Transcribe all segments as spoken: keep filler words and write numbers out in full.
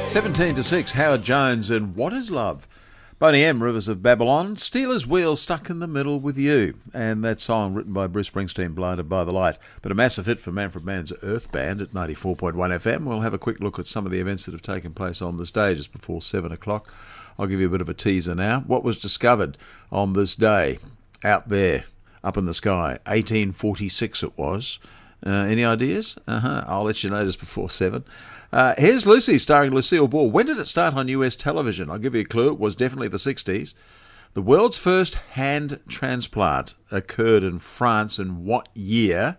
seventeen to six, Howard Jones and What Is Love? Boney M, Rivers of Babylon, Steelers Wheel Stuck in the Middle with You. And that song written by Bruce Springsteen, Blinded by the Light. But a massive hit for Manfred Mann's Earth Band at ninety-four point one F M. We'll have a quick look at some of the events that have taken place on this day just before seven o'clock. I'll give you a bit of a teaser now. What was discovered on this day out there, up in the sky? eighteen forty-six it was. Uh, any ideas? Uh-huh. I'll let you know just before seven. Uh, Here's Lucy, starring Lucille Ball. When did it start on U S television? I'll give you a clue. It was definitely the sixties. The world's first hand transplant occurred in France in what year?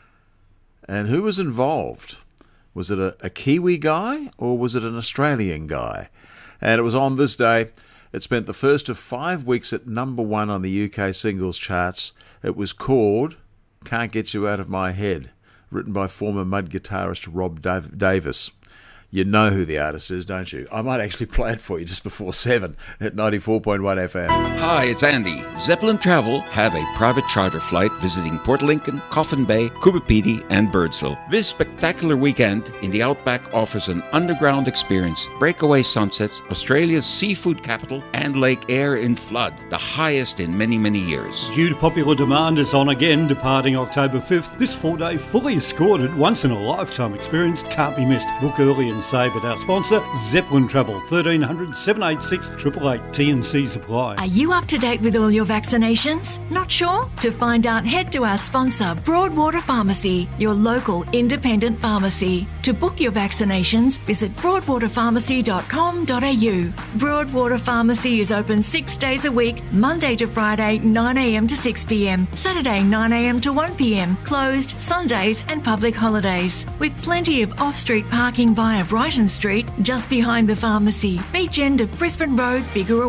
And who was involved? Was it a, a Kiwi guy or was it an Australian guy? And it was on this day. It spent the first of five weeks at number one on the U K singles charts. It was called Can't Get You Out of My Head, written by former Mud guitarist Rob Dav- Davis. You know who the artist is, don't you? I might actually play it for you just before seven at ninety-four point one F M. Hi, it's Andy. Zeppelin Travel have a private charter flight visiting Port Lincoln, Coffin Bay, Coopapedy, and Birdsville. This spectacular weekend in the Outback offers an underground experience, breakaway sunsets, Australia's seafood capital, and Lake Eyre in flood, the highest in many, many years. Due to popular demand, it's on again, departing October fifth. This four-day, fully escorted, once-in-a-lifetime experience can't be missed. Book early and save at our sponsor, Zeppelin Travel, thirteen hundred, seven eight six, eight eight eight, T and C Supply. Are you up to date with all your vaccinations? Not sure? To find out, head to our sponsor, Broadwater Pharmacy, your local independent pharmacy. To book your vaccinations, visit broadwater pharmacy dot com dot a u. Broadwater Pharmacy is open six days a week, Monday to Friday, nine a m to six p m, Saturday, nine a m to one p m, closed Sundays and public holidays, with plenty of off-street parking via Brighton Street, just behind the pharmacy, beach end of Brisbane Road, Bigger